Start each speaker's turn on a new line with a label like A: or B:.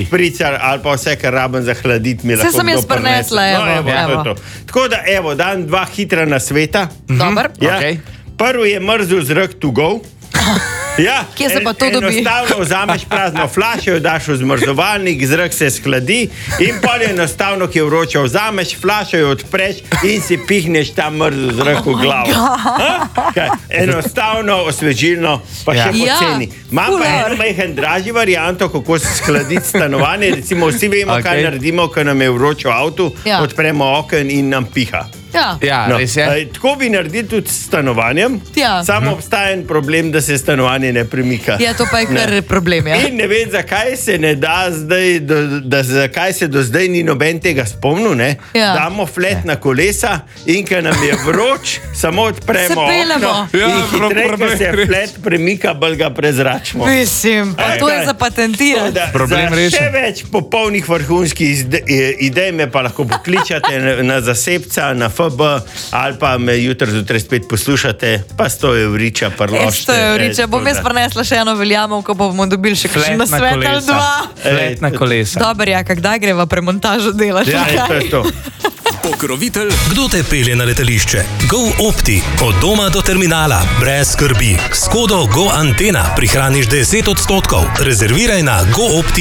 A: Špricar ali pa vse, kar rabim za hladiti, mi lahko
B: sem jaz prinesla, evo.
A: Tako da, dam 2 hitra nasveta.
B: Dobar.
C: Okay.
A: Prvi je mrzel zrak to go. Ja,
B: kje se pa to dobi?
A: Enostavno vzameš prazno flašo, jo daš v zmrzovalnik, zrak se skladi in pol enostavno, ki je vroče, vzameš flašo, jo odpreš in si pihneš ta mrzel zrak v glavo. Enostavno, osvežilno, pa še poceni. Imam pa eno majhen dražji varianto, kako se skladiti stanovanje. Recimo vsi vemo, kaj naredimo, ko nam je vroče v avtu, odpremo oken in nam piha.
C: Res je.
A: Tako bi naredili tudi s stanovanjem, samo obstaja en problem, da se stanovanje ne premika.
B: Ja, to pa je kar problem, ja.
A: In ne vem, zakaj se ne da zdaj, zakaj se do zdaj ni noben tega spomnil, ne? Damo flet na kolesa in ko nam je vroč, samo odpremo okno in hitreje, ko se flet premika, bolj ga prezračimo.
B: Mislim, pa to je zapatentirati.
A: Za še več popolnih vrhunskih idej me pa lahko pokličate na zasebca, na FB, ali pa me jutri zjutraj spet poslušate, pa 100 evriča prlošte.
B: 100 evriča, bom jaz prinesla še eno veljamovko, pa bomo dobili še kakšen nasvet ali 2.
C: Flet na kolesa.
B: Dobar, kdaj greva premontažo delati?
A: Ja, to je to.
D: Pokrovitelj, kdo te pelje na letališče? GoOpti, od doma do terminala, brez skrbi. S kodo GoAntena prihraniš 10%. Rezerviraj na GoOpti.